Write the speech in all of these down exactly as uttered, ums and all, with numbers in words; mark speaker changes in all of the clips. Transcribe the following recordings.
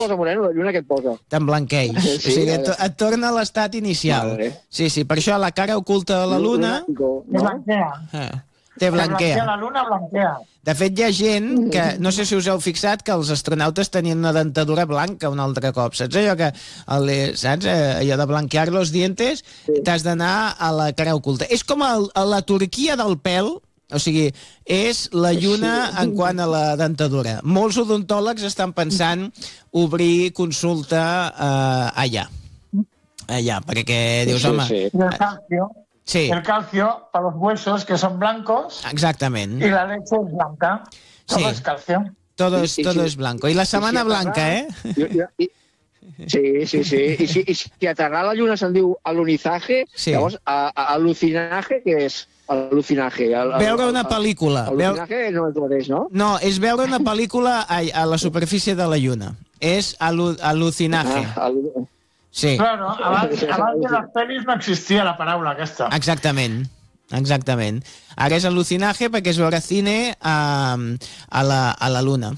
Speaker 1: posa moreno, la lluna què et posa?
Speaker 2: T'emblanqueix. Sí, o sigui, et, et torna a l'estat inicial. Vale. Sí, sí, per això la cara oculta de la luna...
Speaker 3: No? Blanquea.
Speaker 2: Ah, te blanquea.
Speaker 3: La luna blanquea.
Speaker 2: De fet, hi ha gent que, no sé si us heu fixat, que els astronautes tenien una dentadura blanca un altre cop. Saps allò que, el, saps, allò de blanquear los dientes, sí. T'has d'anar a la cara oculta. És com el, a la Turquia del pèl, o sigui, és la lluna en quant a la dentadura. Molts odontòlegs estan pensant obrir consulta eh, allà. Allà, perquè dius, home...
Speaker 3: Sí, sí. El calcio,
Speaker 2: sí.
Speaker 3: El calcio para los huesos, que son blancos.
Speaker 2: Exactament.
Speaker 3: Y la leche es blanca. Todo sí. Es calcio.
Speaker 2: Todo es, todo es blanco. I la setmana blanca, eh?
Speaker 1: Jo, jo, i... Sí, sí, sí. I si, i si aterrar la lluna se'n diu alunizaje, sí. Llavors, a, a, alucinaje, què és? Alucinaje. Al, al,
Speaker 2: veure una pel·lícula.
Speaker 1: Alucinaje no és el mateix, no?
Speaker 2: No, és veure una pel·lícula a, a la superfície de la lluna. És alu, alucinaje. Ah, al... Sí.
Speaker 3: Claro, abans, abans de les pel·lis no existia la paraula aquesta.
Speaker 2: Exactament. Exactament. Ara és alucinaje perquè és veure cine a, a, la, a la luna.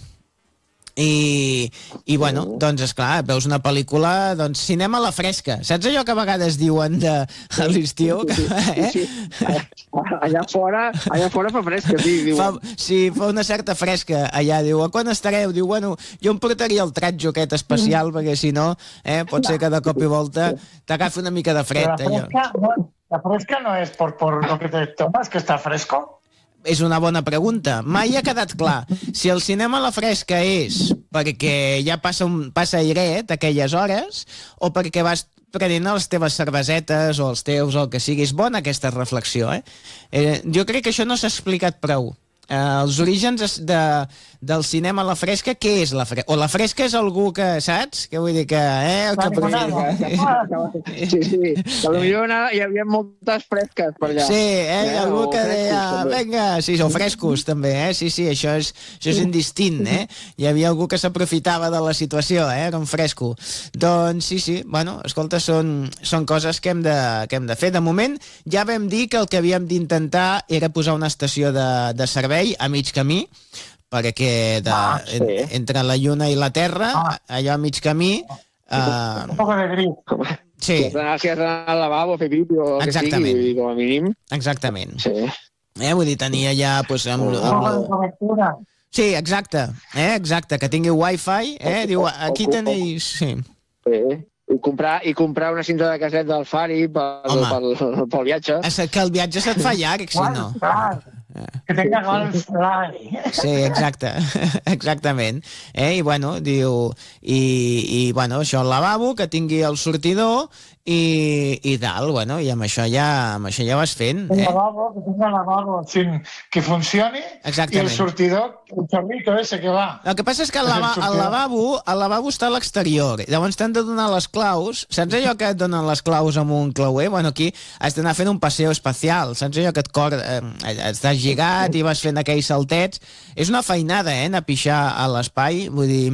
Speaker 2: I, i bueno, doncs esclar, veus una pel·lícula, doncs cinema a la fresca. Saps allò que a vegades diuen de, a l'estiu? Eh?
Speaker 1: Sí, sí. Allà fora, allà fora fa fresca, sí. Diuen.
Speaker 2: Fa, sí, fa una certa fresca allà. Diu, a quan estareu? Diu, bueno, jo em portaria el tratge aquest especial, mm. perquè si no, eh, pot ser que de cop i volta t'agafi una mica de fred.
Speaker 3: La fresca, no, la fresca no és por, por lo que te tomas, que està fresco?
Speaker 2: És una bona pregunta. Mai ha quedat clar si el cinema a la fresca és perquè ja passa, un, passa airet aquelles hores o perquè vas prenent les teves cervesetes o els teus o el que sigui. És bona aquesta reflexió, eh? eh jo crec que això no s'ha explicat prou. Eh, els orígens de, del cinema a la fresca, què és la fresca? O la fresca és algú que, saps? Que vull dir que... Eh, que
Speaker 1: sí, sí, sí. A lo millor hi havia moltes fresques per allà.
Speaker 2: Sí, eh, eh algú que deia, vinga, sí, o frescos també, eh? Sí, sí, això és, això és indistint, eh? Hi havia algú que s'aprofitava de la situació, eh? Era un fresco. Doncs sí, sí, bueno, escolta, són, són coses que hem, de, que hem de fer. De moment ja vam dir que el que havíem d'intentar era posar una estació de, de servei a mig camí, perquè de, ah, sí. en, entre la Lluna i la Terra, ah. allò a mig camí... Uh,
Speaker 3: un poc de gris.
Speaker 2: Sí.
Speaker 1: Si has d'anar al lavabo a fer pipi o el
Speaker 2: exactament.
Speaker 1: Que sigui, com a mínim.
Speaker 2: Exactament.
Speaker 1: Sí.
Speaker 2: Eh, vull dir, tenia ja... Pues, amb, amb... Sí, exacte. Eh, exacte, que tingui wifi. Eh, diu, aquí tenéis... Sí.
Speaker 1: Sí. I comprar, i comprar una cinta de caset del Fari pel, pel, pel, pel viatge.
Speaker 2: Que el viatge se't fa llarg, si no.
Speaker 3: Que tenga golf fly.
Speaker 2: Sí, exacte, exactament. Eh? I bueno, diu, i, i bueno, això al lavabo, que tingui el sortidor i, i tal, bueno, i amb això ja, amb això ja vas fent.
Speaker 3: El
Speaker 2: eh?
Speaker 3: lavabo, que tingui el lavabo sin, que funcioni. Exactament. I el sortidor, el chorrito ese que va.
Speaker 2: El que passa és que el, lava, el, lavabo, el lavabo està a l'exterior, llavors t'han de donar les claus, saps allò que et donen les claus amb un clauer? Bueno, aquí has d'anar fent un passeo espacial, saps allò que et cor... Eh, estàs lligat i vas fent aquells saltets. És una feinada, eh, anar a pixar a l'espai, vull dir,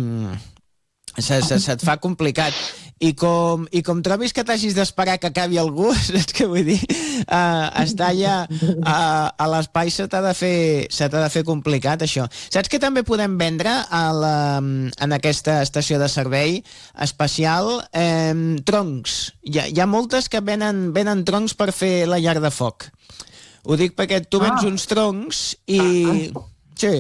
Speaker 2: se, se, se't fa complicat. I com, i com trobis que t'hagis d'esperar que acabi algú, saps què vull dir? Uh, estar allà uh, a l'espai se t'ha de fer se t'ha de fer complicat, això. Saps que també podem vendre a la, en aquesta estació de servei espacial eh, troncs. Hi ha, hi ha moltes que venen, venen troncs per fer la llar de foc. Ho dic perquè tu vens ah. uns troncs i... Sí.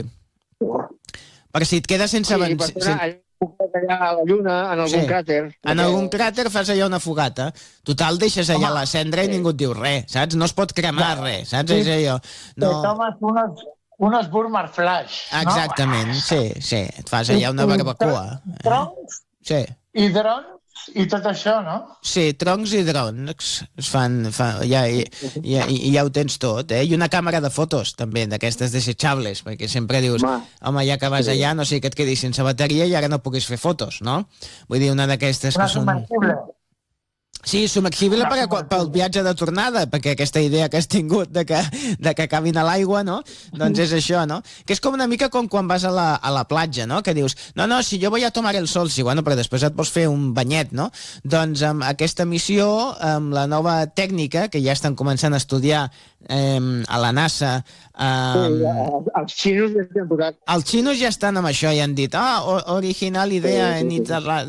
Speaker 2: Perquè si et quedes sense...
Speaker 1: Sí, per ser allà a la Lluna, en algun sí. cràter.
Speaker 2: En perquè... algun cràter fas allà una fogata. Total, deixes allà Home, la cendra sí. i ningú et diu res, saps? No es pot cremar no. res, saps? Sí. És allò. No.
Speaker 3: Te tomes unes, unes Burmar Flash.
Speaker 2: Exactament, no? sí, sí. Et fas allà una barbacoa.
Speaker 3: Troncs
Speaker 2: sí.
Speaker 3: i drons i tot això, no?
Speaker 2: Sí, troncs i drons es fan, fan ja, ja, ja ho tens tot, eh? I una càmera de fotos també, d'aquestes desechables, perquè sempre dius, Ma. home, ja que vas sí. allà, no sé, que et quedis sense bateria i ara no puguis fer fotos, no? Vull dir, una d'aquestes que són... Sí, submergible perquè, pel viatge de tornada, perquè aquesta idea que has tingut de que, de que acabin a l'aigua, no? Doncs és això, no? Que és com una mica com quan vas a la, a la platja, no? Que dius, no, no, si jo voy a tomar el sol, sí, bueno, però després et vols fer un banyet, no? Doncs amb aquesta missió, amb la nova tècnica, que ja estan començant a estudiar eh, a la NASA... Eh,
Speaker 1: sí, els xinos ja estan posat.
Speaker 2: Els xinos ja estan amb això i han dit, ah, original idea en